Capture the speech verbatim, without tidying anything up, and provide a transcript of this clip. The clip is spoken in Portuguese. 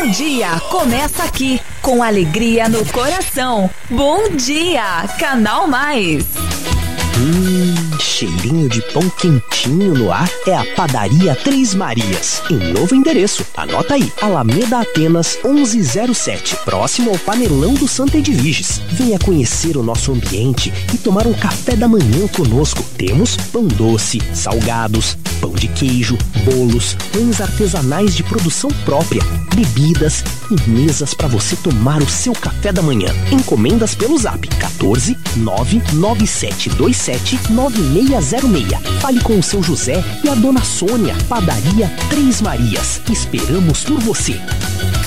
seu dia começa aqui, com alegria no coração. Bom dia, Canal Mais. Hum, cheirinho de pão quentinho no ar é a Padaria Três Marias, em novo endereço. Anota aí, Alameda Atenas onze zero sete, próximo ao Panelão do Santa Edviges. Venha conhecer o nosso ambiente e tomar um café da manhã conosco. Temos pão doce, salgados, pão de queijo, bolos, pães artesanais de produção própria, bebidas e mesas para você tomar o seu café da manhã. Encomendas pelo zap quatorze nove nove sete dois sete nove seis zero seis. Fale com o seu José e a dona Sônia. Padaria Três Marias. Esperamos por você.